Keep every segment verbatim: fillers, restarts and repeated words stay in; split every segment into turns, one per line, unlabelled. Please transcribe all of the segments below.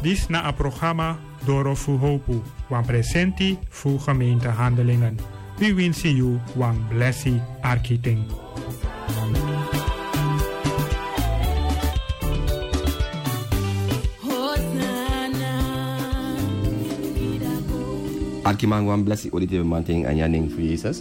Dit na het programma Doro Fu Hopu, wan presenti voor gemeentehandelingen. We wensen u wan blessie architect.
Arkimang wan blessie odite manting en janing voor Jezus.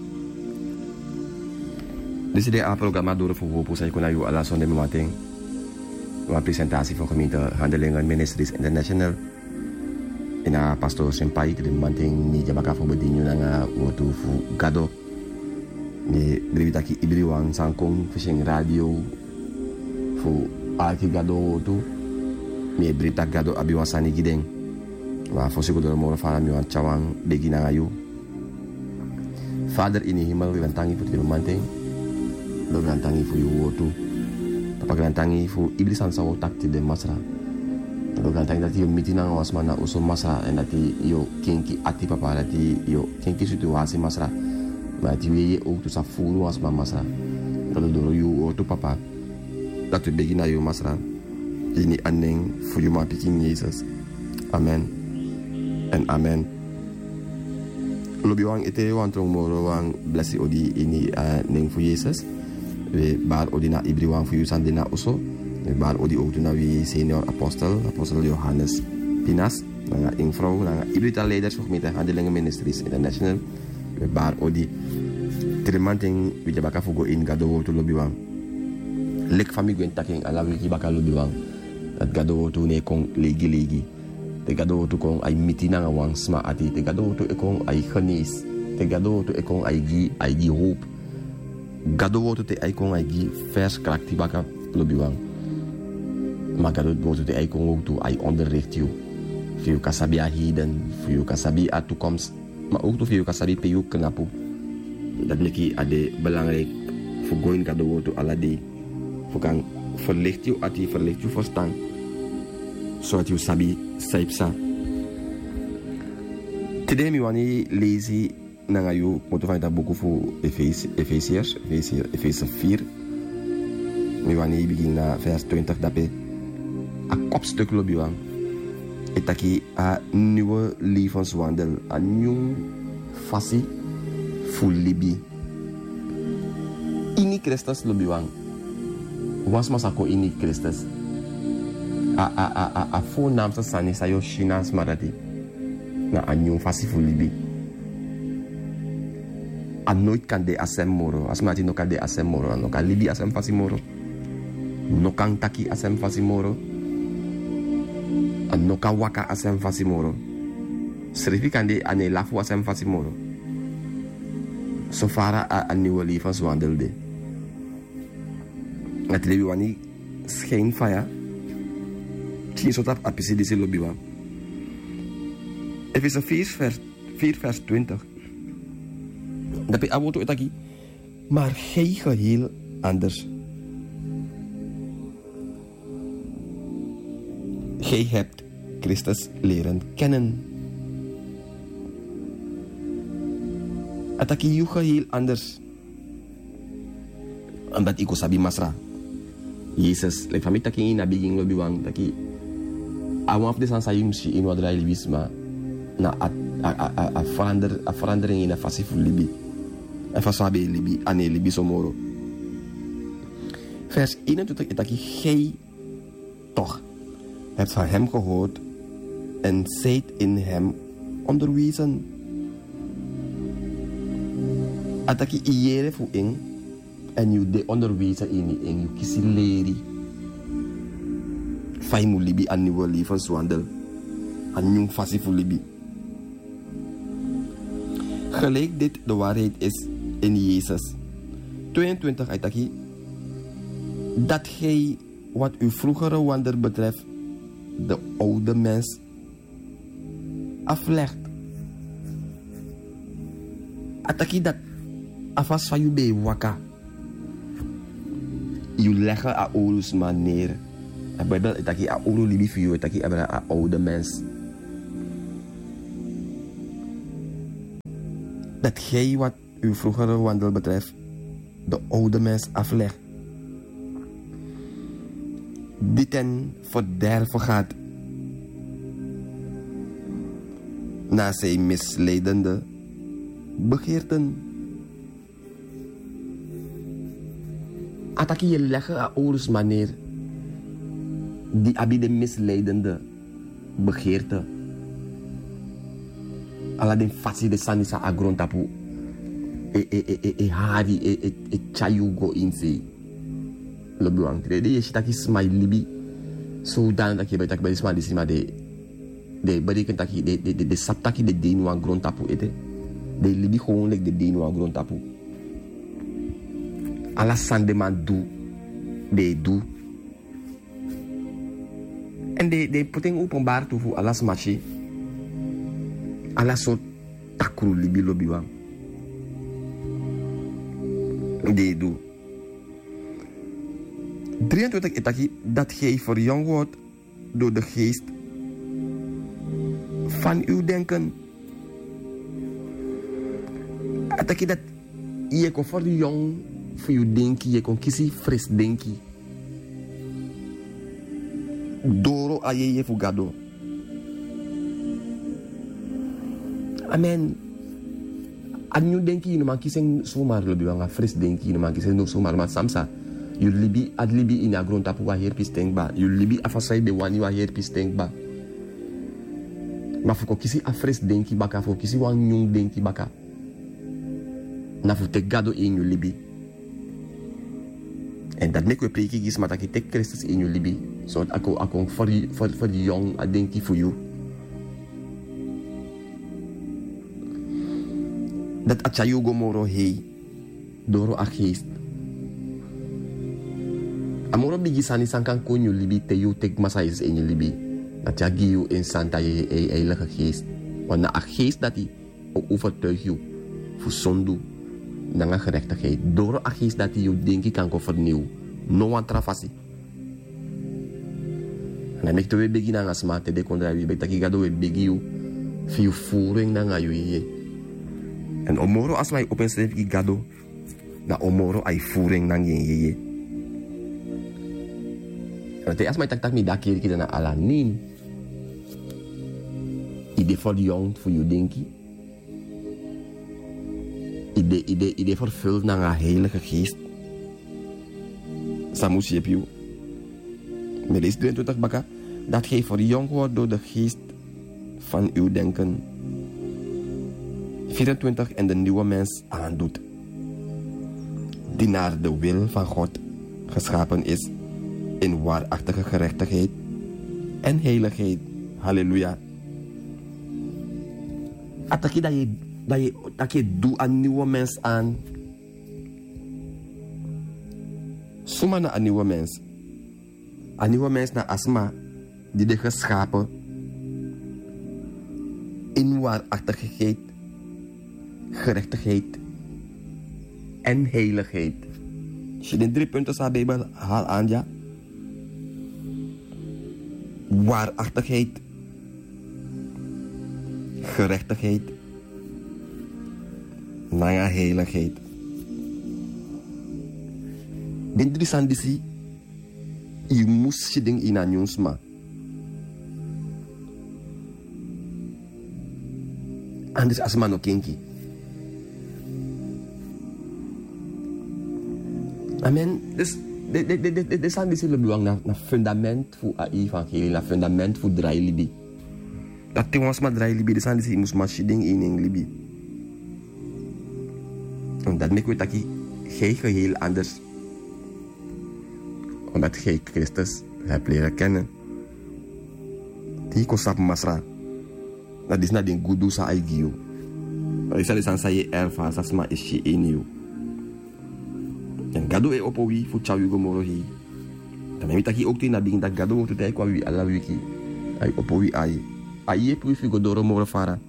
Dit is de programma Doro Fu Hopu, zij kon u alla zonde manting. Een presentatie van gemeente Handelingen Ministries International. En a pastor Senpai de manting ni jabaka voor bediening na wotu fu gado. Ni drivitaki ibriwan sankong fishing radio fu alki gado wotu. Ni drita gado abiwasani gideng. Wa fosigo do mo fara mi wan chawang begina ayu. Vader in de hemel, we danken voor de manting. We danken voor uw wotu. Papa gantangi fu iblis an sawo takti de masra. Do gantangi dati yo mitina was mana uso masra en dati yo kinki ati papa dati yo kinki situasi masra. Ma ti we ook to sa furu was ma masra. Do do yo o to papa. Dat we begina yo masra. Ini aning fu yo ma pikin Jesus. Amen. En amen. Lobi wang ite wan trong moro wang blessi odi ini uh, ning fu Jesus. We bar odi na ibriwan fu yusan dina uso. We bar odi ook na wie senior apostel, apostel Johannes Pinas, na ingvrouw, na ibrita leiders voor gemeente Handelingen Ministries International. We bar odi tremanting we jabaka fu go in gado to lobiwan. Lek fami gwen taking ala we jabaka lobiwan. Dat gado to ne kong legi legi. Te gado to kong ay mitina nga wang sma ati. Te gado to ekong ay genees. Te gado to ekong ay gi ay gi hoop. Gado woto te aikong ai gi vers karakti baka lobiwang. Maar gado woto te aikong ook toe ai onderricht you. Voor je kasabi a heden, voor je kasabi a toekomst, maar ook toe voor je kasabi pe you knapu. Dat leki ade belangrijk voor goin gado woto ala de. Voor kan verlicht you ati verlicht you verstaan. Zodat you sabi saipsa. Today mi wani lazy nanga yu moto van dat boek voor Efesiërs, Efeze vier. We wanneer begin na vers twintig dat be a kopstuk lobiwang. Etaki a nieuwe levenswandel, a nieuw fasi voor libi. Ini Christus lobiwang. Was masako ini Christus. A a a a a voornaam sa sani sayo China's marati. Na a nieuw fasi voor libi. A nooit kan de asem moro. As mati no kan de asem moro. No kan libi asem fasi moro. No kan taki asem fasi moro. A no kan waka asem fasi moro. Serifi kan de ane lafu asem fasi moro. So fara a, a nieuwe levenswandel de. Het lebi wani schijn faya. Tien sotap apisi disi lobiwa. Efeze vier vers twintig. Dat bij Awoto etaki. Maar gij geheel anders. Gij hebt Christus leren kennen. Etaki you geheel anders. Omdat ik sabi masra. Jezus, like van mij taki na begin lobby wang taki. Awaf de san sayum si in wadra ilwisma na a a a a verander a verandering in a fasi fu libi. En van Sabi Libi, Ane Libi Somoro. Vers eenentwintig, het dat gij toch hebt van hem gehoord en zijt in hem onderwezen. Het dat je iere voor in en je de onderwezen in en je kiesie leri. Faimu Libi aan nieuwe levenswandel. Aan nieuw fasie voor Libi. Gelijk dit de waarheid is in Jezus. tweeëntwintig uitaki. Dat gij wat uw vroegere wandel betreft de oude mens aflegt. Ataki dat afas van je bij waka. Je leggen a ouders maar neer. De Bijbel ataki a oude libi voor je ataki a oude mens. Dat gij wat uw vroegere wandel betreft de oude mens aflegt. Die ten verderven gaat na zijn misleidende begeerten. Ataki je leggen aan ouders manier die abi de misleidende begeerte. Alla den fasi de sanisa agrontapu e e e e e hari e e e chayugo insi lo buang de de shitaki smile libi so dan taki be taki be smile sima de de bari kan taki de de de saptaki de dinu agrontapu ete de libi gewoon lek de dinu agrontapu ala sande man du de du en de de putting openbaar toe voor alles machi ala so takru libi lobi wang de du drieëntwintig etaki dat gij verjong wordt door de geest van uw denken. Etaki dat je kon verjong voor uw denken, je kon kiezen fris denken. Doro aye je fugado. Amen. Anyu denki ino man kisen somar lobi wanga fris denki ino man kisen no somar mat samsa. You libi ad libi in a grond tapu wa her pisteng ba. You libi afasai de wani wa her pisteng ba. Ma fuko kisi a fris denki baka fuko kisi wan nyung denki baka. Na fu te gado in you libi. En dat mek we preki gis mataki tek Christus in you libi. So ako ako for for for the young a denki for you. Dat achayugo moro hei doro a geest. Amoro bigi sani sankan konyo libi te you tek masais in je libi. Dat ja giu in santa je heilige geest. Want na a geest dat die overtuig you voor zonde na gerechtigheid. Doro a geest dat die you denki kan ko vernieuw. No one trafasi. En dan mek te we begi na nga smate de kondra we betaki gado we begi you fi voering na nga you ye. En omoro as mij op een schrijf ik gado na omoro ay voering nang yen ye. En te as mij tak tak mi da kiri kita na alanin. Ide voor de jong voor je denki. Ide ide ide vervuld na een heilige geest. Samus je piu. Met deze drieëntwintig baka dat gij voor de jong wordt door de geest van uw denken. vierentwintig en de nieuwe mens aandoet, die naar de wil van God geschapen is in waarachtige gerechtigheid en heiligheid. Halleluja. Ataki dat je dat je dat je doet een nieuwe mens aan. Suma na een nieuwe mens. Een nieuwe mens na asma die de geschapen in waarachtigheid, gerechtigheid en heiligheid. Als je de drie punten van de Bijbel haal aan, ja. Waarachtigheid, gerechtigheid, en ja, heiligheid. Den drie sandisi, je moest je ding in een nieuwsma. Anders als man ook kinky. Amen. Dus de de de de de zijn dus belang na na fundament voor a evangelie, na fundament voor drie libi. Dat te was maar drie libi, de zijn dus moest maar ding in een libi. En dat maakt we dat gij geheel anders. Omdat gij Christus hebt leren kennen. Die kosap masra. Dat is na den gudu sa aigio. Dat is aan sa je erva sa sma is je enio. En gado e opo wi fu chawu go moro hi. Dan mi taki ook na bing dat gado moet te kwa wi ala wiki. Ai opo wi ai. Ai e pu fi go doro moro fara.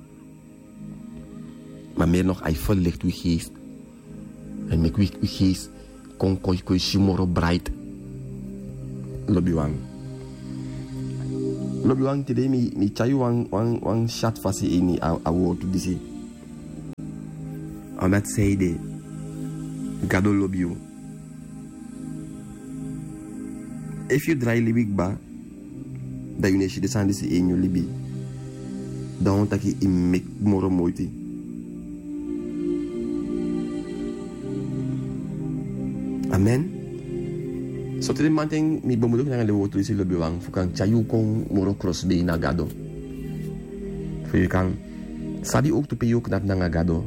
Maar meer nog ai verlicht wi geest. En mek wi geest kon koi koi shimoro bright. Lobi wang. Lobi wang today mi mi chayu wang wang wang chat fasi ini a a woord disi. On that say de gado lobi you. If you dry libik ba, da you neshi de sandi si in you libi. Dan taki imek moro moiti. Amen. So te de manteng mi bomudok na le wotu isi lobi wang fukang chayu kong moro crossbay na gado. Fuyu kang sabi ook tupe yo knap na gado.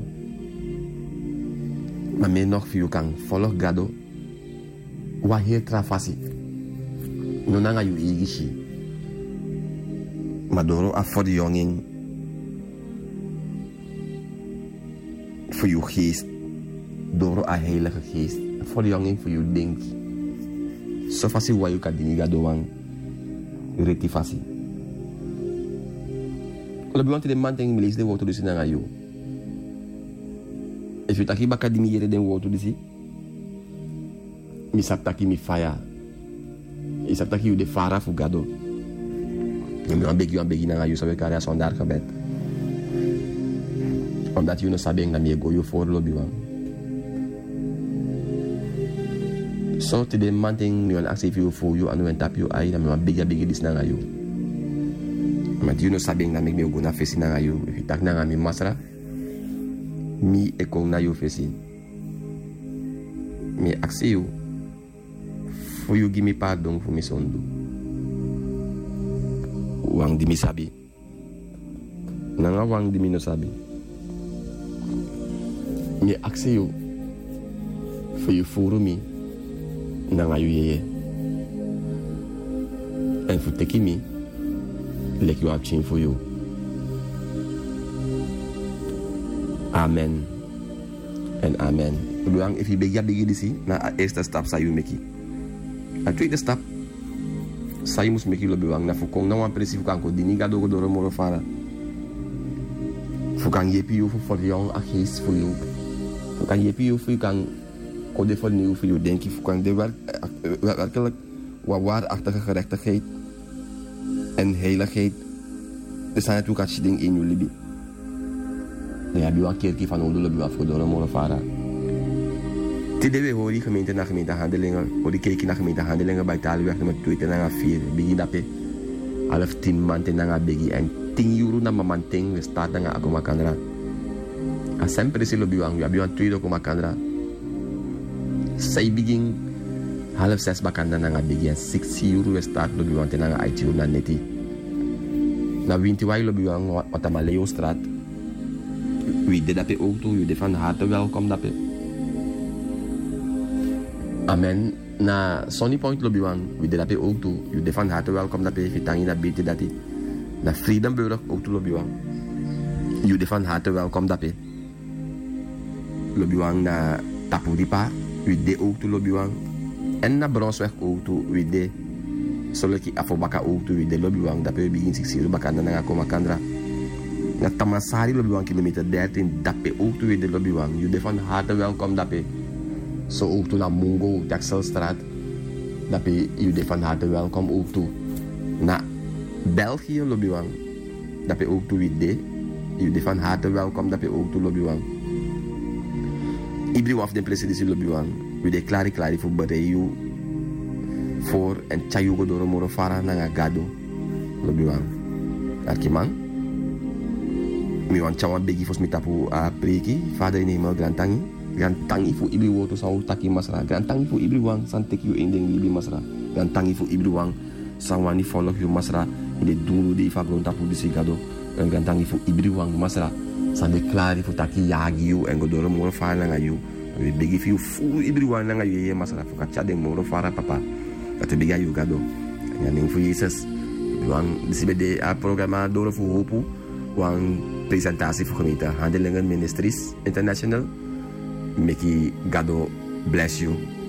Maar me nog fuyu kang follow gado. Wa heel trafasi. No na yu igishi. Madoro a for de jonging. Voor uw geest. Door a heilige geest. Voor de jonging voor uw denk. So fasi wa yu ka diniga doang. Rectifasi. Kalau bilang tidak manteng milis de wotu disi nanga yu. If you taki baka dini yere den wotu disi. Mi sap taki mi fire. Mi sap taki yu de fara fu gado. Je moet een beetje aan beginnen aan je zou ik aan daar gebed. Omdat je no sabe nga mi go yo for lobby wan. So te de manting mi wan active you for you and wen tap you ai na mi wan bigger bigger dis na nga you. Omdat je no sabe nga mi go na fesi na nga you. If tak na nga mi masra mi e ko na you fesi. Mi active you for you give me pardon for mi sondu. Wang di mi sabi. Nanga wang di mi no sabi. Mi akse yo. For you furu mi. Nanga yu yeye. En for teki mi. Lek you have chin for you. Amen. En amen. Wang if you begya begi disi. Na eerste stap sa you meki. A tweede stap. Sai mus meki lobi wang na fukong na wan presi fukang ko dini gado go doro moro fara. Fukang yepi yu fu for young a geest fu yu. Fukang yepi yu fu kan ko de for nieuw fu yu denki fukang de werk werkelijk wat waarachtige gerechtigheid en heiligheid. Er zijn natuurlijk als ding in yu libi. Dan heb je een keer van onder lobi wang fu doro moro fara. Tidewe hoor die gemeente naar gemeente handelingen. Hoor die keken naar gemeente handelingen bij Taliweg nummer twee naar vier. Begin dape. Half tien manten naar begi. En tien euro naar mamanting. We staat naar akoma kandra. A sempre se lo biwang. We hebben een tweede akoma kandra. Zij begin half zes bakanda naar begi. En zes euro we staat lo biwang naar I T U naar neti. Na winti wai lo biwang wat aan Maleo straat. We de dape ook toe. We van harte welkom dape. Amen. Na Sunny Point lobby wang, we de dape ook toe. Je de van harte welkom dape, vitangi na bete dati. Na Freedomburg ook toe lobby wang. Je de van harte welkom dape. Lobby wang na Tapudipa, we de ook toe lobby wang. En na Bronsweg ook toe, we de. Soleki afobaka ook toe, we de lobby wang dape, we begin six euro bakanda na koma kandra. Na Tamasari lobby wang kilometer dertien dape ook toe, we de lobby wang. Je de van harte welkom dape. Zo ook toe naar Mungo, Texelstraat. Dat je je van harte welkom ook toe. Naar België, Lobbywang. Dat je ook toe je je van harte welkom, dat je ook toe Lobbywang. Iedereen of de plezier is Lobbywang. We de klari klari voor Bereyu. Voor en Chayugo door Morofara naar Gado. Lobbywang. Arkimang. Mi wan chawan begi fos mitapu a preki. Vader in hemel grantangi. Gantangi fu ibri woto sa taki masra. Gantangi fu ibri wang san tek yu ending libi masra. Gantangi fu ibri wang san wani follow yu masra. Ide dulu di fa gronta pu disi gado. Gantangi fu ibri wang masra. San de klari fu taki yagi yu en godoro moro fa na yu. We begi fu fu ibri wang na yu ye masra fu kacha de moro fara papa. Kate bega yu gado. Ya ning fu Jesus. Wang disi bede a programa doro fu hopu. Wang presentatie fu gemeente Handelingen Ministries International. Mickey, God bless you.